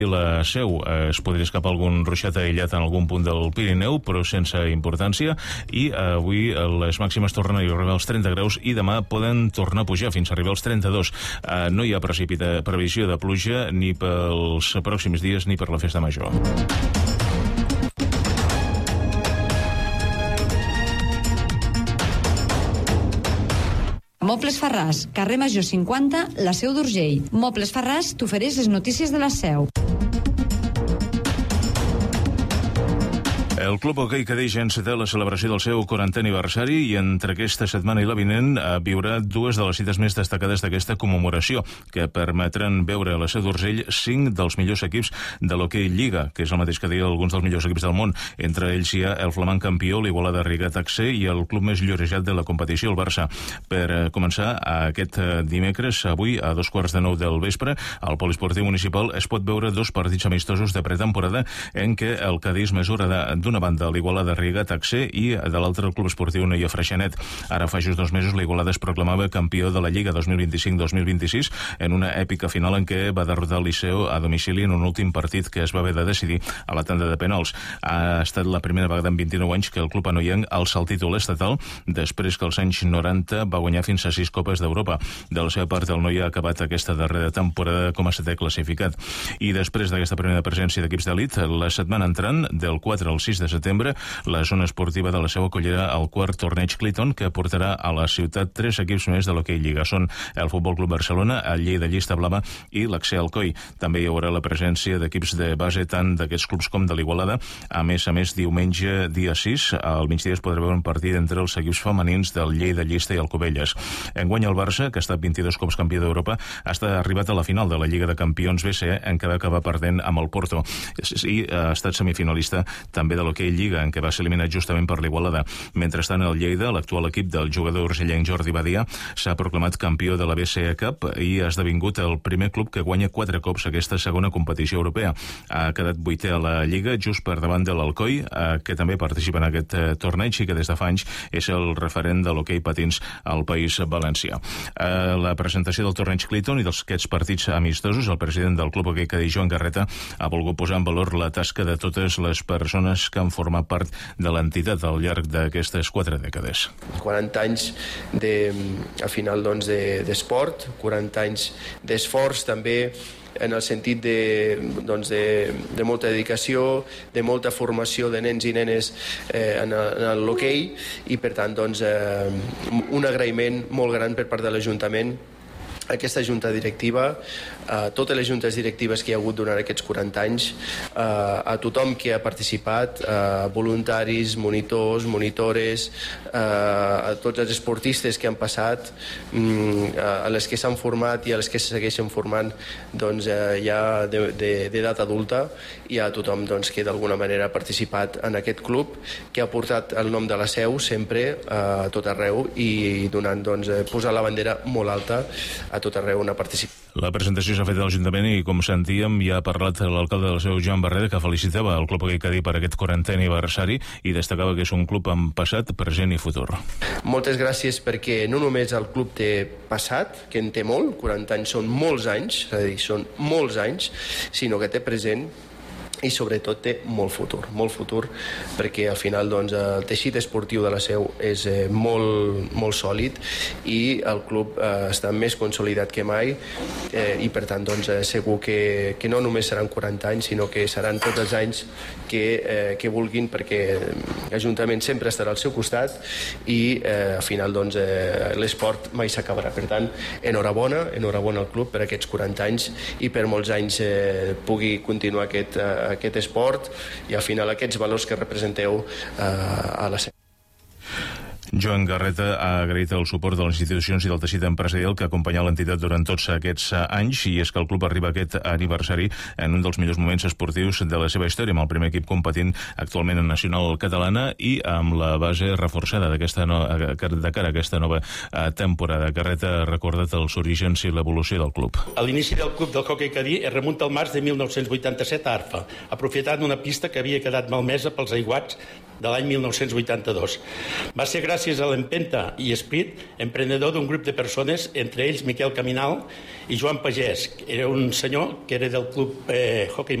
La Seu es podria escapar algun ruixat aïllat en algun punt del Pirineu, però sense importància, i avui les màximes tornen a arribar als 30 graus i demà poden tornar a pujar fins a arribar als 32. No hi ha previsió de pluja ni pels pròxims dies ni per la festa major. Mobles Farràs, carrer Major 50, la Seu d'Urgell. Mobles Farràs t'ofereix les notícies de la Seu. El Club Hoquei Cadell ja enceta la celebració del seu 40è aniversari i entre aquesta setmana i la vinent viurà dues de les cites més destacades d'aquesta commemoració, que permetran veure a la Seu d'Urgell 5 dels millors equips de l'Hoquei Lliga, que és el mateix que deia alguns dels millors equips del món. Entre ells hi ha el flamant campió, l'Igualada Rigat AC, i el club més llorejat de la competició, el Barça. Per començar, aquest dimecres, avui, a 2:15 del vespre, al Poliesportiu Municipal es pot veure dos partits amistosos de pretemporada en què el Cadell es mesura d'una banda l'Igualada Rigat AC i de l'altra el Club Esportiu Noia Freixenet. Ara fa just 2 mesos l'Igualada es proclamava campió de la Lliga 2025-2026 en una èpica final en què va derrotar el Liceo a domicili en un últim partit que es va haver de decidir a la tanda de penals. Ha estat la primera vegada en 29 anys que el club anoienc alça el títol estatal després que als anys 90 va guanyar fins a 6 Copes d'Europa. De la seva part, el Noia ha acabat aquesta darrera temporada com a 7è classificat. I després d'aquesta primera presència d'equips d'elit, la setmana entrant, del 4 al 6 de setembre, la zona esportiva de la Seu acollirà el quart torneig Clayton, que portarà a la ciutat 3 equips més de l'Hoquei Lliga. Són el Futbol Club Barcelona, el Lleida Llista Blava i l'Accé Alcoi. També hi haurà la presència d'equips de base tant d'aquests clubs com de l'Igualada. A més, diumenge, dia 6, al migdia es podrà veure un partit entre els equips femenins del Lleida Llista i el Cubelles. Enguany el Barça, que ha estat 22 cops campió d'Europa, ha arribat a la final de la Lliga de Campions BCE, en què va acabar perdent amb el Porto. I ha estat semifinalista també de l'Hoquei Lliga, en què va ser eliminat justament per l'Igualada. Mentrestant, el Lleida, l'actual equip del jugador urgellenc Jordi Badia, s'ha proclamat campió de la BCE Cup i ha esdevingut el primer club que guanya 4 cops aquesta segona competició europea. Ha quedat 8è a la Lliga, just per davant de l'Alcoi, que també participa en aquest torneig i que des de fa anys és el referent de l'hoquei patins al País Valencià. A la presentació del torneig Clayton i d'aquests partits amistosos, el president del Club Hoquei Cadell, Joan Garreta, ha volgut posar en valor la tasca de totes les persones que han format part de l'entitat al llarg d'aquestes 4 dècades. 40 anys al final d'esport, 40 anys d'esforç també en el sentit de molta dedicació, de molta formació de nens i nenes en l'hoquei i per tant un agraïment molt gran per part de l'Ajuntament, aquesta junta directiva, totes les juntes directives que hi ha hagut durant aquests 40 anys, a tothom que ha participat, voluntaris, monitors, monitores, a tots els esportistes que han passat, a les que s'han format i a les que se segueixen formant ja d'edat adulta, i a tothom que d'alguna manera ha participat en aquest club, que ha portat el nom de la Seu sempre a tot arreu i donant, posar la bandera molt alta a tot arreu on ha participat. La presentació s'ha fet a l'Ajuntament i, com sentíem, ja ha parlat l'alcalde de la Seu, Joan Barreda, que felicitava el Club Hoquei Cadell per aquest 40è aniversari i destacava que és un club amb passat, present i futur. Moltes gràcies, perquè no només el club té passat, que en té molt, 40 anys són molts anys, és a dir, són molts anys, sinó que té present i sobretot té molt futur, perquè al final el teixit esportiu de la Seu és molt sòlid i el club està més consolidat que mai i per tant segur que no només seran 40 anys, sinó que seran tots els anys que vulguin, perquè l'Ajuntament sempre estarà al seu costat i al final l'esport mai s'acabarà. Per tant, enhorabona al club per aquests 40 anys i per molts anys pugui continuar aquest esport i al final aquests valors que representeu a la Seu. Joan Garreta ha agraït el suport de les institucions i del teixit empresarial que ha acompanyat l'entitat durant tots aquests anys, i és que el club arriba a aquest aniversari en un dels millors moments esportius de la seva història, amb el primer equip competint actualment en nacional catalana i amb la base reforçada de cara a aquesta nova temporada. Garreta ha recordat els orígens i l'evolució del club. L'inici del club del Hoquei Cadí es remunta al març de 1987 a Arfa, aprofitant una pista que havia quedat malmesa pels aiguats de l'any 1982. Va ser gràcies gràcies a l'empenta i esprit emprenedor d'un grup de persones, entre ells Miquel Caminal i Joan Pagès, que era un senyor que era del club hoquei